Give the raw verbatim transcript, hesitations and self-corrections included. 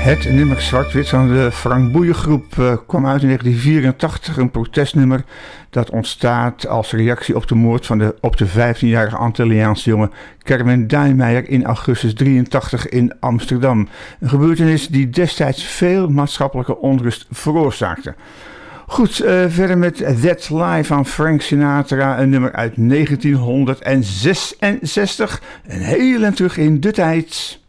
Het nummer Zwart-Wit van de Frank Boeien groep uh, kwam uit in negentien vierentachtig, een protestnummer dat ontstaat als reactie op de moord van de op de vijftienjarige Antilliaanse jongen Kerwin Dijnmeijer in augustus drieëntachtig in Amsterdam. Een gebeurtenis die destijds veel maatschappelijke onrust veroorzaakte. Goed, uh, verder met That's Life van Frank Sinatra, een nummer uit negentienhonderdzesenzestig, een heel en terug in de tijd.